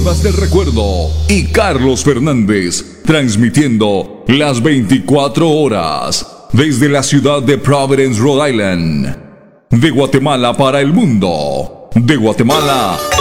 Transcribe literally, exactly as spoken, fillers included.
Más del Recuerdo y Carlos Fernández, transmitiendo las veinticuatro horas desde la ciudad de Providence, Rhode Island, de Guatemala para el mundo, de Guatemala